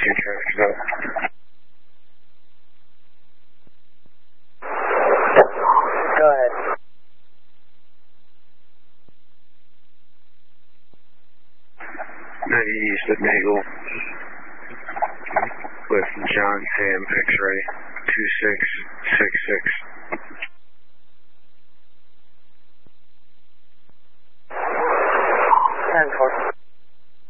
traffic's up. Go ahead. East of Nagel with John Sam X-ray 2666.